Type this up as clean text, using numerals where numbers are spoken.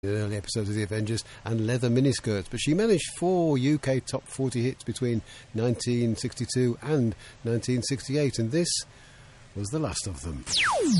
early episodes of The Avengers and leather miniskirts, but she managed 4 UK top 40 hits between 1962 and 1968, and this was the last of them.